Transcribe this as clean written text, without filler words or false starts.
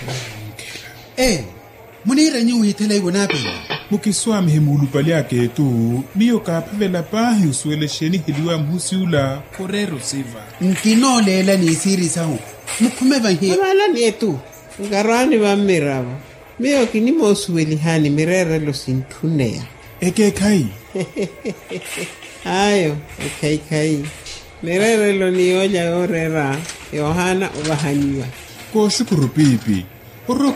Munira nyu itele wonape. Mukiswami hemulupali yake tu, miyo kapavela pahi uswelesheni hiliwa mhusiula korero siva. Nkinolela ni siri sahu. Mukumeva hii. Wala ni etu. Ngarani wa mirava. Miyo kinimo usweli hani mirere lo sintunea. Eke kai. Ayo, kai. Mirere lo ni oja orera. Yohana ubahanywa. Ko shukuru pipi.